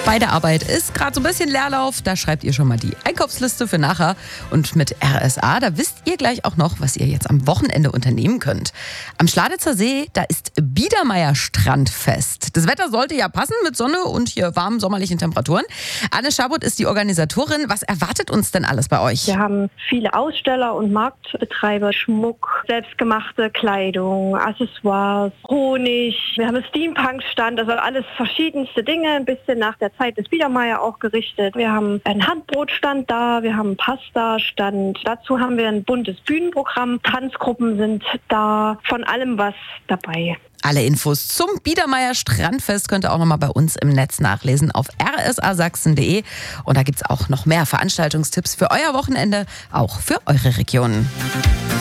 Bei der Arbeit ist gerade so ein bisschen Leerlauf. Da schreibt ihr schon mal die Einkaufsliste für nachher. Und mit RSA, da wisst ihr gleich auch noch, was ihr jetzt am Wochenende unternehmen könnt. Am Schladitzer See, da ist Biedermeier Strandfest. Das Wetter sollte ja passen mit Sonne und hier warmen sommerlichen Temperaturen. Anne Schabot ist die Organisatorin. Was erwartet uns denn alles bei euch? Wir haben viele Aussteller und Marktbetreiber, Schmuck, selbstgemachte Kleidung, Accessoires, Honig. Wir haben einen Steampunk-Stand, also alles verschiedenste Dinge, ein bisschen nach der Zeit des Biedermeier auch gerichtet. Wir haben einen Handbrotstand da, wir haben einen Pasta-Stand. Dazu haben wir ein buntes Bühnenprogramm. Tanzgruppen sind da, von allem was dabei. Alle Infos zum Biedermeier Strandfest könnt ihr auch nochmal bei uns im Netz nachlesen auf rsasachsen.de. Und da gibt es auch noch mehr Veranstaltungstipps für euer Wochenende, auch für eure Region.